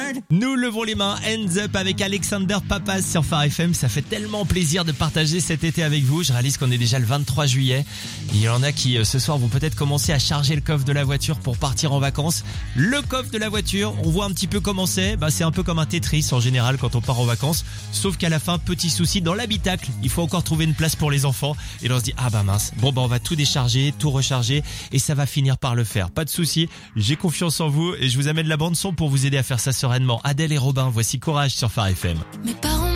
Nous levons les mains, hands up avec Alexander Papas sur Phare FM. Ça fait tellement plaisir de partager cet été avec vous. Je réalise qu'on est déjà le 23 juillet. Il y en a qui ce soir vont peut-être commencer à charger le coffre de la voiture pour partir en vacances. Le coffre de la voiture, on voit un petit peu comment c'est. C'est un peu comme un Tetris en général quand on part en vacances. Sauf qu'à la fin, petit souci dans l'habitacle. Il faut encore trouver une place pour les enfants. Et là on se dit, mince. On va tout décharger, tout recharger et ça va finir par le faire. Pas de souci, j'ai confiance en vous et je vous amène la bande son pour vous aider à faire ça sereinement. Adèle et Robin, voici Courage sur Phare FM. Mes parents